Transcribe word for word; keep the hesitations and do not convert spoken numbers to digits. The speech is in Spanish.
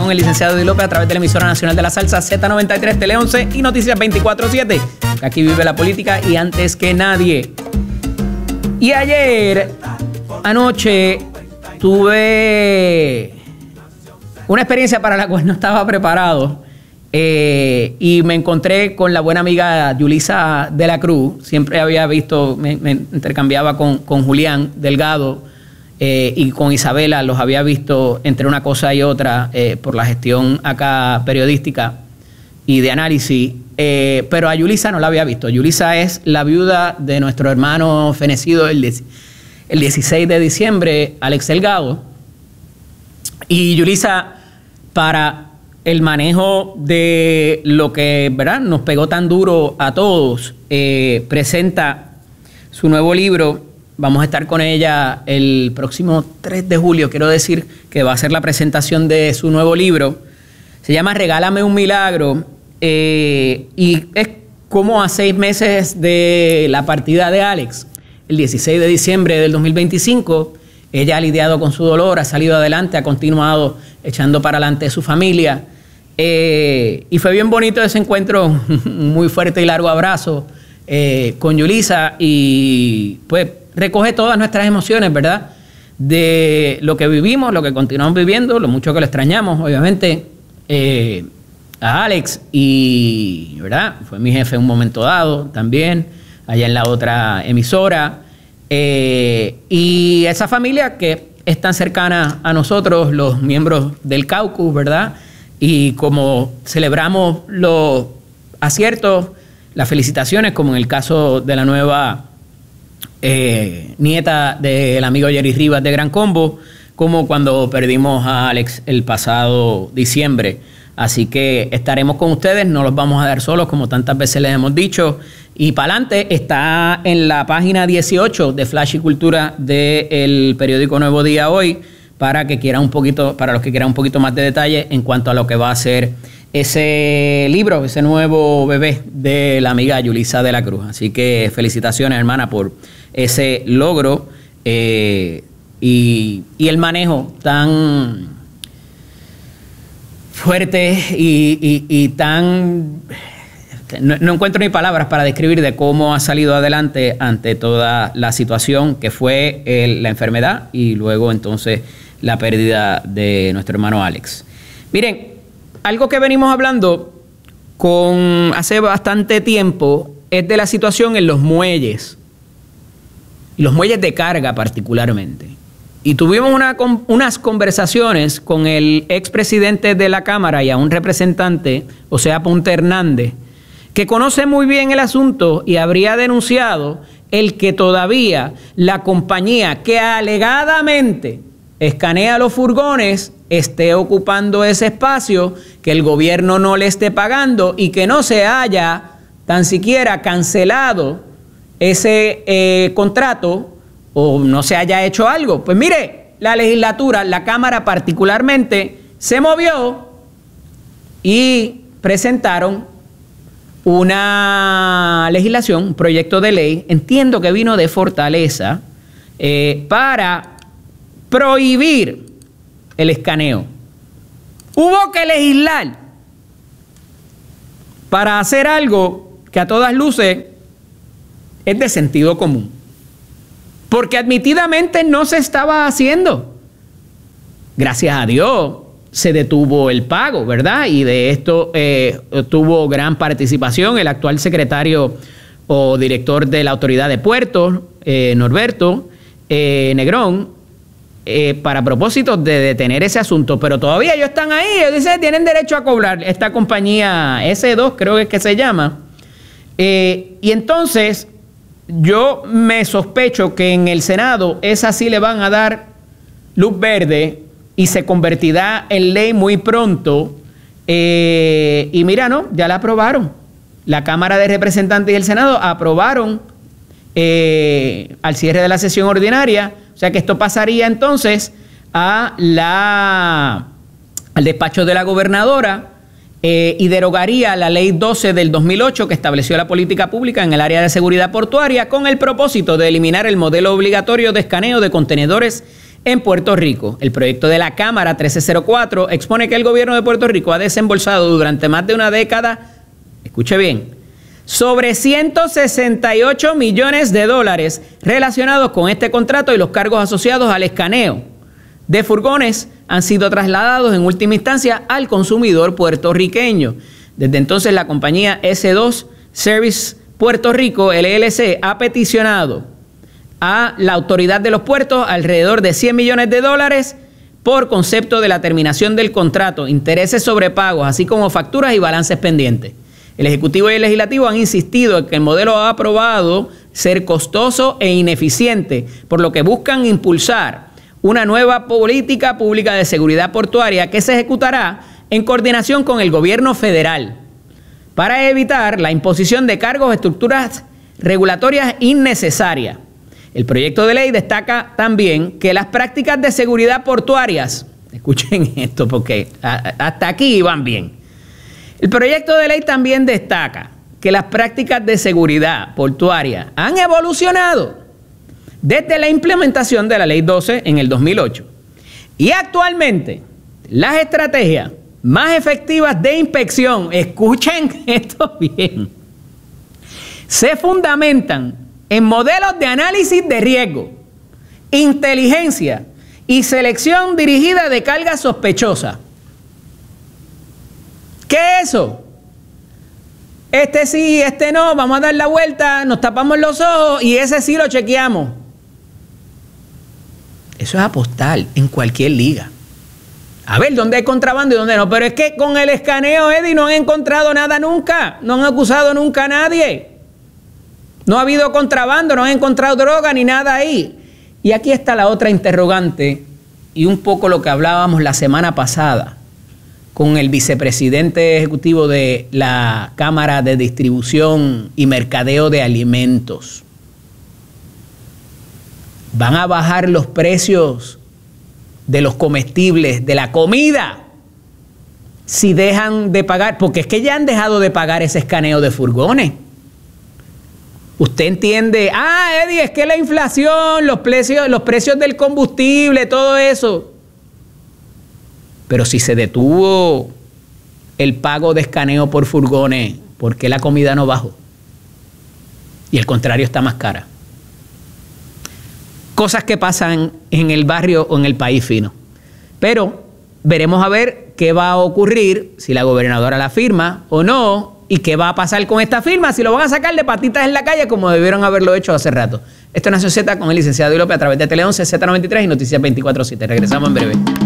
con el licenciado Eddie López a través de la emisora nacional de la salsa Z noventa y tres, Tele once y Noticias veinticuatro siete. Aquí vive la política y antes que nadie. Y ayer, anoche, tuve una experiencia para la cual no estaba preparado. Eh, y me encontré con la buena amiga Yulisa de la Cruz. Siempre había visto, me, me intercambiaba con, con Julián Delgado eh, y con Isabela, los había visto entre una cosa y otra eh, por la gestión acá periodística y de análisis, eh, pero a Yulisa no la había visto. Yulisa es la viuda de nuestro hermano fenecido el, el dieciséis de diciembre, Alex Delgado. Y Yulisa, para el manejo de lo que, ¿verdad?, nos pegó tan duro a todos, eh, presenta su nuevo libro. Vamos a estar con ella el próximo tres de julio. Quiero decir que va a ser la presentación de su nuevo libro. Se llama Regálame un Milagro. Eh, y es como a seis meses de la partida de Alex, el dieciséis de diciembre del dos mil veinticinco. Ella ha lidiado con su dolor, ha salido adelante, ha continuado echando para adelante su familia. Eh, y fue bien bonito ese encuentro, un muy fuerte y largo abrazo eh, con Yulisa. Y pues recoge todas nuestras emociones, ¿verdad? De lo que vivimos, lo que continuamos viviendo, lo mucho que lo extrañamos, obviamente, eh, a Alex. Y, ¿verdad?, fue mi jefe en un momento dado también, allá en la otra emisora. Eh, y esa familia que es tan cercana a nosotros, los miembros del caucus, ¿verdad? Y como celebramos los aciertos, las felicitaciones, como en el caso de la nueva eh, nieta del amigo Jerry Rivas de Gran Combo, como cuando perdimos a Alex el pasado diciembre. Así que estaremos con ustedes, no los vamos a dar solos, como tantas veces les hemos dicho. Y para adelante está en la página dieciocho de Flash y Cultura del periódico Nuevo Día Hoy, para que quieran un poquito, para los que quieran un poquito más de detalle en cuanto a lo que va a ser ese libro, ese nuevo bebé de la amiga Yulisa de la Cruz. Así que felicitaciones, hermana, por ese logro eh, y, y el manejo tan fuerte y, y, y tan... No, no encuentro ni palabras para describir de cómo ha salido adelante ante toda la situación que fue el, la enfermedad y luego entonces la pérdida de nuestro hermano Alex. Miren, algo que venimos hablando con hace bastante tiempo es de la situación en los muelles, y los muelles de carga particularmente. Y tuvimos una, unas conversaciones con el expresidente de la Cámara y a un representante, Osea Ponte Hernández, que conoce muy bien el asunto y habría denunciado el que todavía la compañía que alegadamente escanea los furgones esté ocupando ese espacio, que el gobierno no le esté pagando y que no se haya tan siquiera cancelado ese eh, contrato o no se haya hecho algo. Pues mire, la legislatura, la Cámara particularmente, se movió y presentaron una legislación, un proyecto de ley, entiendo que vino de Fortaleza, eh, para prohibir el escaneo. Hubo que legislar para hacer algo que a todas luces es de sentido común, porque admitidamente no se estaba haciendo. Gracias a Dios se detuvo el pago, ¿verdad? Y de esto eh, tuvo gran participación el actual secretario o director de la Autoridad de Puertos, eh, Norberto eh, Negrón, eh, para propósitos de detener ese asunto. Pero todavía ellos están ahí, ellos dicen, tienen derecho a cobrar. Esta compañía ese dos creo que es que se llama. Eh, y entonces yo me sospecho que en el Senado esa sí le van a dar luz verde y se convertirá en ley muy pronto. Eh, y mira, no, ya la aprobaron. La Cámara de Representantes y el Senado aprobaron eh, al cierre de la sesión ordinaria. O sea que esto pasaría entonces a la, al despacho de la gobernadora eh, y derogaría la ley doce del dos mil ocho que estableció la política pública en el área de seguridad portuaria con el propósito de eliminar el modelo obligatorio de escaneo de contenedores en Puerto Rico. El proyecto de la Cámara trece cero cuatro expone que el gobierno de Puerto Rico ha desembolsado durante más de una década, escuche bien, sobre ciento sesenta y ocho millones de dólares relacionados con este contrato y los cargos asociados al escaneo de furgones han sido trasladados en última instancia al consumidor puertorriqueño. Desde entonces la compañía ese dos Service Puerto Rico, L L C, ha peticionado a la autoridad de los puertos alrededor de cien millones de dólares por concepto de la terminación del contrato, intereses sobre pagos, así como facturas y balances pendientes. El Ejecutivo y el Legislativo han insistido en que el modelo ha probado ser costoso e ineficiente, por lo que buscan impulsar una nueva política pública de seguridad portuaria que se ejecutará en coordinación con el gobierno federal para evitar la imposición de cargos o estructuras regulatorias innecesarias. El proyecto de ley destaca también que las prácticas de seguridad portuarias, escuchen esto porque hasta aquí van bien. El proyecto de ley también destaca que las prácticas de seguridad portuaria han evolucionado desde la implementación de la Ley doce en el dos mil ocho. Y actualmente las estrategias más efectivas de inspección, escuchen esto bien, se fundamentan en modelos de análisis de riesgo, inteligencia y selección dirigida de cargas sospechosas. ¿Qué es eso? Este sí, este no, vamos a dar la vuelta, nos tapamos los ojos y ese sí lo chequeamos. Eso es apostar en cualquier liga. A ver, ¿dónde hay contrabando y dónde no? Pero es que con el escaneo, Eddie, no han encontrado nada nunca. No han acusado nunca a nadie. No ha habido contrabando, no han encontrado droga ni nada ahí. Y aquí está la otra interrogante y un poco lo que hablábamos la semana pasada con el vicepresidente ejecutivo de la Cámara de Distribución y Mercadeo de Alimentos. ¿Van a bajar los precios de los comestibles, de la comida, si dejan de pagar? Porque es que ya han dejado de pagar ese escaneo de furgones. Usted entiende, ah, Eddie, es que la inflación, los precios, los precios del combustible, todo eso. Pero si se detuvo el pago de escaneo por furgones, ¿por qué la comida no bajó? Y al contrario está más cara. Cosas que pasan en el barrio o en el país fino. Pero veremos a ver qué va a ocurrir, si la gobernadora la firma o no, y qué va a pasar con esta firma, si lo van a sacar de patitas en la calle como debieron haberlo hecho hace rato. Esto es Nación Z con el licenciado López a través de Tele once, Z noventa y tres y Noticias veinticuatro siete. Regresamos en breve.